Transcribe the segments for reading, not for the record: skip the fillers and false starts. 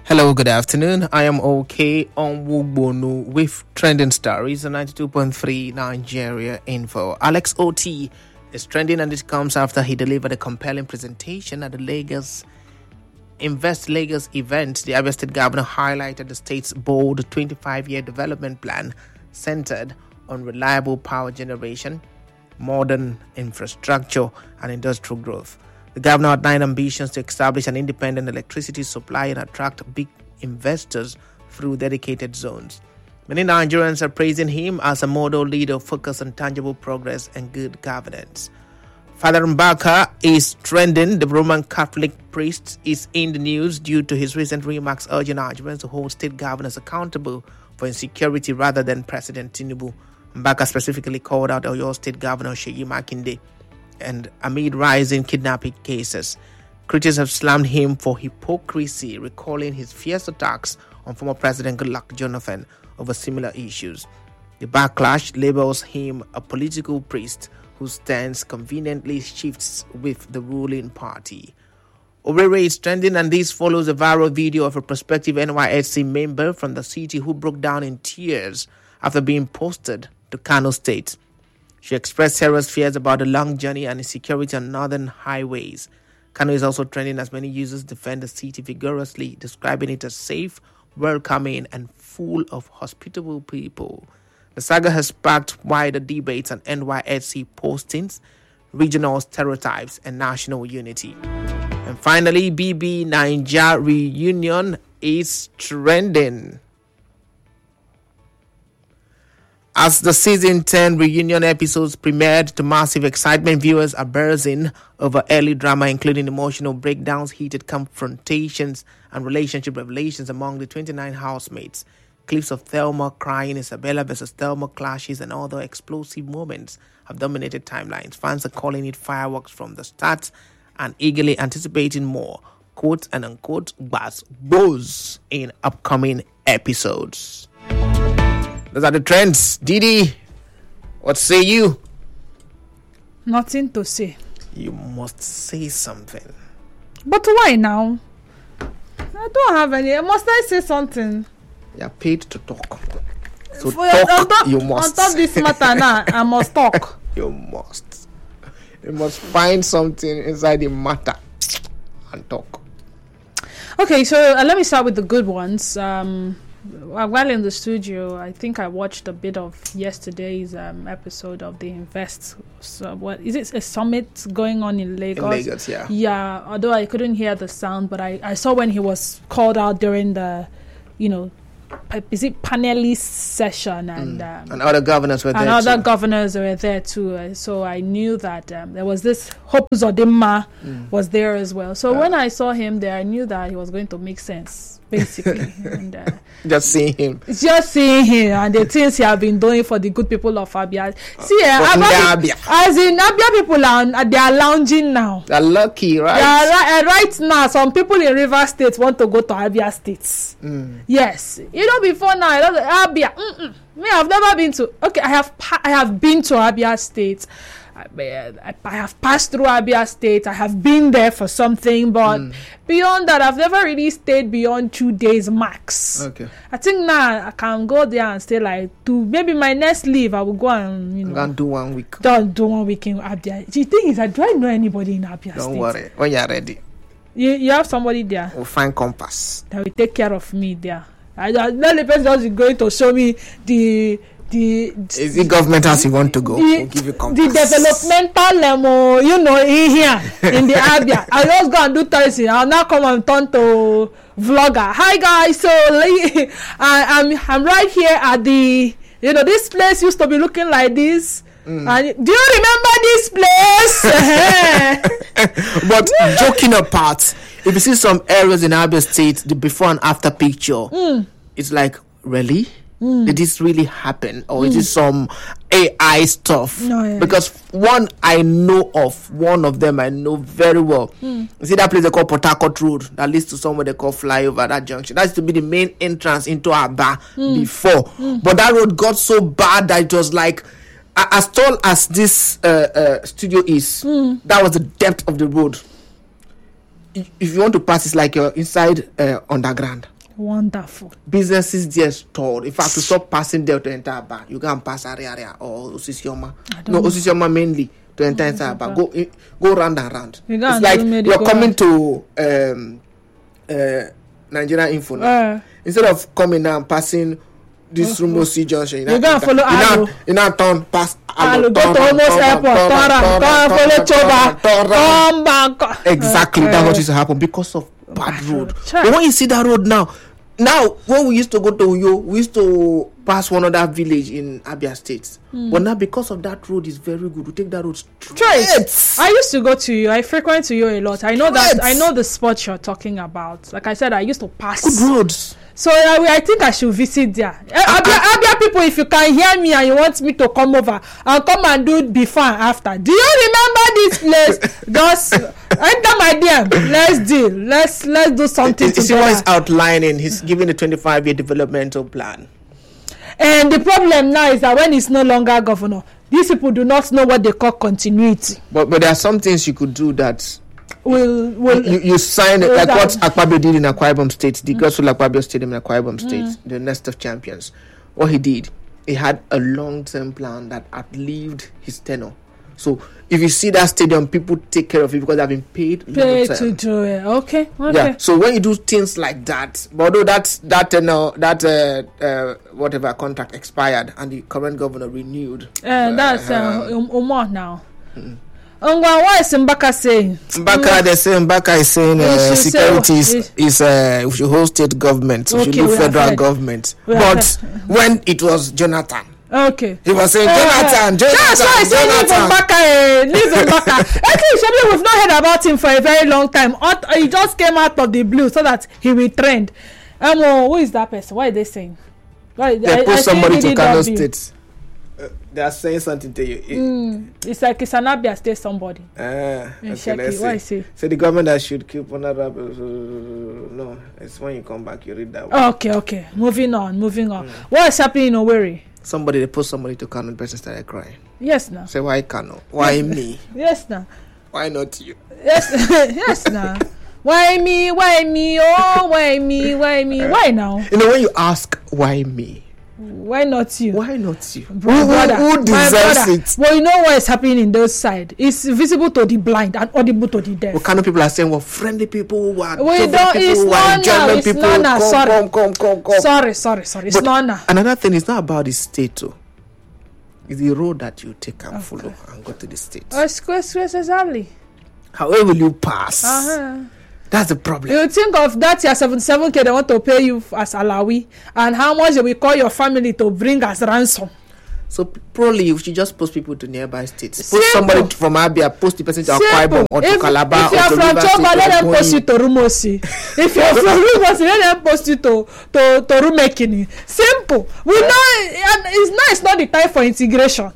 Hello, good afternoon. I am OK on Wugbonu with Trending Stories on 92.3 Nigeria Info. Alex OT is trending, and it comes after he delivered a compelling presentation at the Lagos Invest Lagos event. The Abia State Governor highlighted the state's bold 25-year development plan centered on reliable power generation, modern infrastructure, and industrial growth. The governor outlined ambitions to establish an independent electricity supply and attract big investors through dedicated zones. Many Nigerians are praising him as a model leader focused on tangible progress and good governance. Father Mbaka is trending. The Roman Catholic priest is in the news due to his recent remarks urging Nigerians to hold state governors accountable for insecurity rather than President Tinubu. Mbaka specifically called out Oyo State Governor Seyi Makinde. And amid rising kidnapping cases, critics have slammed him for hypocrisy, recalling his fierce attacks on former President Goodluck Jonathan over similar issues. The backlash labels him a political priest whose stance conveniently shifts with the ruling party. Owerri is trending, and this follows a viral video of a prospective NYSC member from the city who broke down in tears after being posted to Kano State. She expressed serious fears about the long journey and insecurity on northern highways. Kano is also trending as many users defend the city vigorously, describing it as safe, welcoming, and full of hospitable people. The saga has sparked wider debates on NYSC postings, regional stereotypes, and national unity. And finally, BB Naija reunion is trending. As the season 10 reunion episodes premiered to massive excitement, viewers are buzzing over early drama, including emotional breakdowns, heated confrontations, and relationship revelations among the 29 housemates. Clips of Thelma crying, Isabella versus Thelma clashes, and other explosive moments have dominated timelines. Fans are calling it fireworks from the start and eagerly anticipating more quote and unquote buzz in upcoming episodes. Those are the trends. Didi, what say you? Nothing to say. You must say something. But why now? I don't have any. Must I say something? You're paid to talk. So you must. On top this matter now, I must talk. You must. You must find something inside the matter and talk. Okay, so let me start with the good ones. While in the studio, I think I watched a bit of yesterday's episode of the Invest. So what is it? A summit going on in Lagos? In Lagos, yeah. Yeah, although I couldn't hear the sound, but I saw when he was called out during the, is it panelist session, and other governors were there. And other governors were there too. So I knew that there was this Hope Uzodimma was there as well. So when I saw him there, I knew that he was going to make sense. Basically, and just seeing him, and the things he have been doing for the good people of Abia. See, Abia. As in Abia people they are lounging now. They're lucky, right? Right now, some people in River State want to go to Abia State. Yes, before now, Abia. Me, I've never been to. Okay, I have been to Abia State. I have passed through Abia State. I have been there for something, but beyond that, I've never really stayed beyond 2 days max. Okay. I think now I can go there and stay like 2. Maybe my next leave, I will go and I'm gonna do 1 week. Don't do 1 week in Abia. The thing is, do I know anybody in Abia State? Don't worry. When you're ready, you have somebody there. We'll find compass that will take care of me there. I know the person is going to show me is it government house you want to go? We'll give you compass. The developmental in here in the Abia. I'll just go and do tourism. I'll now come and turn to vlogger. Hi guys, so I'm right here at the this place used to be looking like this. And do you remember this place? But joking apart, if you see some areas in Abia State, the before and after picture, it's like, really? Did this really happen, or is it some AI stuff? No, yeah. Because one I know of, one of them I know very well. You see that place they call Port Harcourt Road that leads to somewhere they call Flyover, that junction. That used to be the main entrance into Aba before. But that road got so bad that it was like, as tall as this studio is, that was the depth of the road. If you want to pass, it's like you're inside underground. Wonderful. Businesses just stalled. In fact, to stop passing there to enter Aba, you can pass area or Osisioma. No, Osisioma mainly to enter Aba. Go round and round. It's like you're coming to Nigeria Info now. Instead of coming now and passing this Rumosi junction, you gotta follow Alo. You now turn past Alo, go to almost airport, follow Choba, come back. Exactly, that's what used to happen because of bad road. But when you see that road now when we used to go to Uyo, we used to pass one other village in Abia State. But now because of that road is very good, we take that road straight. I used to go to Uyo. I frequent Uyo a lot. I know that. I know the spot you're talking about. Like I said, I used to pass good roads. So I think I should visit there. Abia people, if you can hear me and you want me to come over and come and do it before and after. Do you remember this place? Just enter my DM. Let's deal. Let's do something together. See what he's outlining. He's giving a 25-year developmental plan. And the problem now is that when he's no longer governor, these people do not know what they call continuity. But there are some things you could do that you sign it, like what Akpabio did in Akwa Ibom State, the Gospel Akpabio Stadium in Akwa Ibom State, the Nest of Champions. What he did, he had a long-term plan that outlived his tenure. So if you see that stadium, people take care of it because they've been paid to do it. Okay. Yeah. So when you do things like that, although whatever contract expired and the current governor renewed, that's Umar now. What is Mbaka saying? Mbaka is saying security we should hold state government, we should do federal government. But when it was Jonathan, he was saying Jonathan. That's why I say leave Mbaka. Actually, we've not heard about him for a very long time. He just came out of the blue so that he will trend. Who is that person? What are they saying? They put somebody to Kano State. They are saying something to you. It's like it's an Abia State somebody. Okay, let's see. What is it? So the government that should keep honorable. No, it's when you come back you read that one. Okay. Moving on. What is happening in Owerri? They put somebody to Kano, the person started crying. Yes, now. Say, why Kano? Why me? Yes, now. Why not you? Yes, now. Why me? Oh, why me? Why now? When you ask why me, why not you? Who deserves it? Well, you know what is happening in those sides. It's visible to the blind and audible to the deaf. What kind of people are saying, friendly people who are German people. Come. Sorry. It's not. Another thing is not about the state too. It's the road that you take and follow and go to the state. Exactly. However will you pass? That's the problem. You think of that your 77K they want to pay you as Alawi, and how much they will call your family to bring as ransom. So probably you should just post people to nearby states. Post somebody from Abia, post the person to Akwa Ibom or to Calabar. If you are from Choba, let them post you to Rumosi. If you are from Rumosi, let them post you to Rumekini. Simple. We know it's not the time for integration.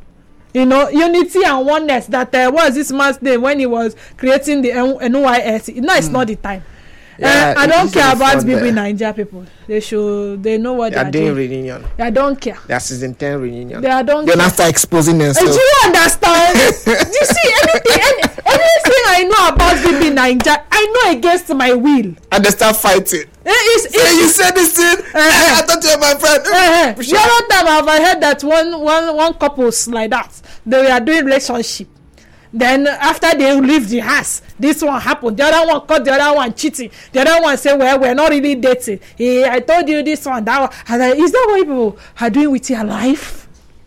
Unity and oneness that was this man's name when he was creating the NYS. No, it's not the time. I don't care about people in Nigeria people. They know what they are doing. Reunion. I don't care. They are season 10 reunion. They don't care. They'll start exposing themselves. Do you understand? You see, anything I know about people in Nigeria, I know against my will. And they start fighting. You said this thing. I thought you were my friend. The other time I've heard that one couples like that, they were doing relationship. Then after they leave the house, this one happened. The other one caught the other one cheating. The other one said, well, we're not really dating. I told you this one, that one. Is that what people are doing with your life?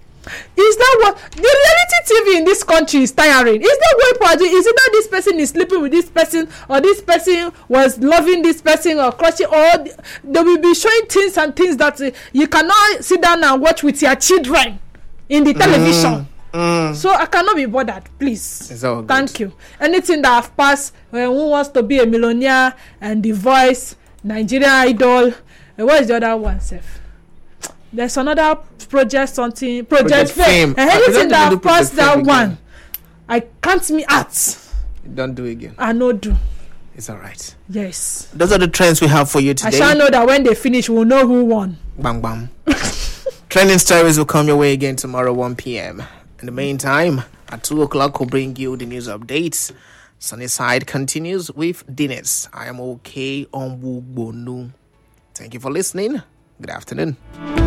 Is that what the reality TV in this country is tiring? Is that what people are doing? Is it that this person is sleeping with this person, or this person was loving this person, or crushing, or they will be showing things that you cannot sit down and watch with your children in the television. So I cannot be bothered, please. Thank you. Anything that I've passed, who wants to be a millionaire, and The Voice, Nigerian Idol, what is the other one, Seth? There's another project Fame. Anything that I've passed that one, I count me out. Don't do it again. I no do. It's all right. Yes. Those are the trends we have for you today. I shall know that when they finish, we'll know who won. Bang, bang. Trending stories will come your way again tomorrow, 1 p.m. In the meantime, at 2 o'clock, we'll bring you the news updates. Sunnyside continues with Dinners. I am okay on Wugbonu Thank you for listening. Good afternoon.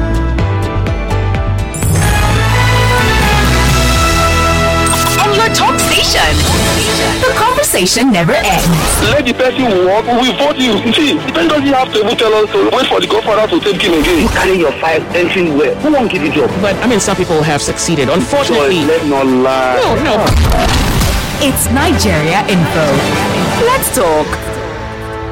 On your top station, the conversation never ends. Let the person walk, we vote you. See, the person doesn't have to even tell us to wait for the godfather to take him again. You carry your five entering well. Who won't give you job? But I mean, some people have succeeded. Unfortunately, Let's not lie. no. It's Nigeria Info. Let's talk.